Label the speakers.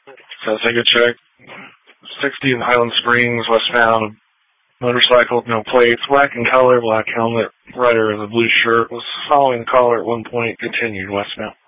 Speaker 1: So take a check. 60 in Highland Springs, westbound. Motorcycle, no plates, black in color, black helmet. Rider in a blue shirt was following the caller at one point, continued westbound.